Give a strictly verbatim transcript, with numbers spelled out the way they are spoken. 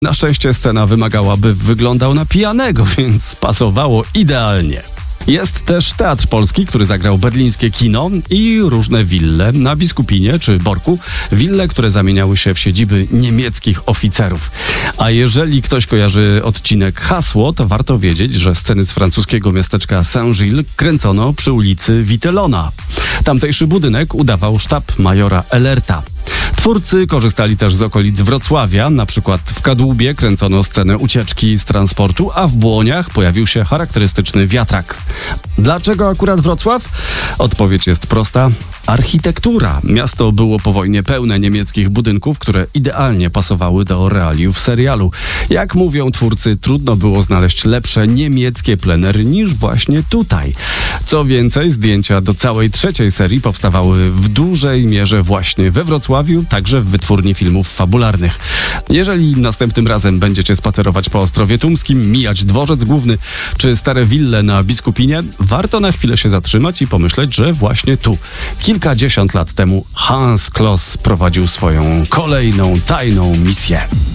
Na szczęście scena wymagała, by wyglądał na pijanego, więc pasowało idealnie. Jest też Teatr Polski, który zagrał berlińskie kino i różne wille na Biskupinie czy Borku. Wille, które zamieniały się w siedziby niemieckich oficerów. A jeżeli ktoś kojarzy odcinek Hasło, to warto wiedzieć, że sceny z francuskiego miasteczka Saint-Gilles kręcono przy ulicy Vitellona. Tamtejszy budynek udawał sztab majora Ellerta. Twórcy korzystali też z okolic Wrocławia, na przykład w Kadłubie kręcono scenę ucieczki z transportu, a w Błoniach pojawił się charakterystyczny wiatrak. Dlaczego akurat Wrocław? Odpowiedź jest prosta. Architektura. Miasto było po wojnie pełne niemieckich budynków, które idealnie pasowały do realiów serialu. Jak mówią twórcy, trudno było znaleźć lepsze niemieckie plenery niż właśnie tutaj. Co więcej, zdjęcia do całej trzeciej serii powstawały w dużej mierze właśnie we Wrocławiu, także w wytwórni filmów fabularnych. Jeżeli następnym razem będziecie spacerować po Ostrowie Tumskim, mijać dworzec główny czy stare wille na Biskupinie, warto na chwilę się zatrzymać i pomyśleć, że właśnie tu, kilkadziesiąt lat temu, Hans Kloss prowadził swoją kolejną tajną misję.